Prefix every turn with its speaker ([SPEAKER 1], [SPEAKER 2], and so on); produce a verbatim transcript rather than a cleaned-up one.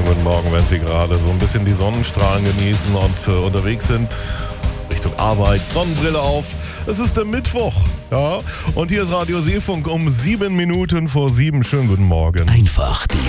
[SPEAKER 1] guten Morgen, wenn Sie gerade so ein bisschen die Sonnenstrahlen genießen und äh, unterwegs sind Richtung Arbeit, Sonnenbrille auf. Es ist der Mittwoch, ja, und hier ist Radio Seefunk um sieben Minuten vor sieben. Schönen guten Morgen.
[SPEAKER 2] Einfach die